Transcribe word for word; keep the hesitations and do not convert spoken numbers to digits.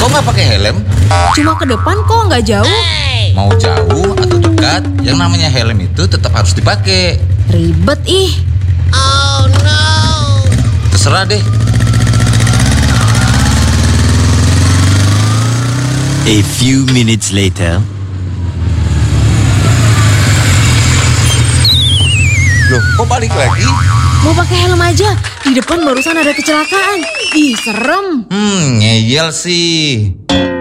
Kok nggak pakai helm? Cuma ke depan kok, nggak jauh. Mau jauh atau dekat, yang namanya helm itu tetap harus dipakai. Ribet ih. Oh no. Terserah deh. A few minutes later. Loh, kok balik lagi? Mau pakai helm aja. Di depan barusan ada kecelakaan. Ih, serem. Hmm, ngeyel sih.